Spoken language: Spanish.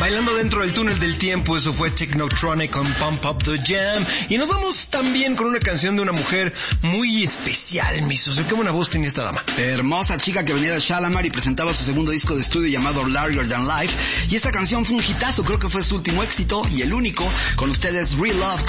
Bailando dentro del túnel del tiempo, eso fue Technotronic con Pump Up the Jam. Y nos vamos también con una canción de una mujer muy especial, mi socio. Qué buena voz tenía esta dama. Hermosa chica que venía de Shalamar y presentaba su segundo disco de estudio llamado Larger Than Life. Y esta canción fue un hitazo, creo que fue su último éxito y el único. Con ustedes, Real Love.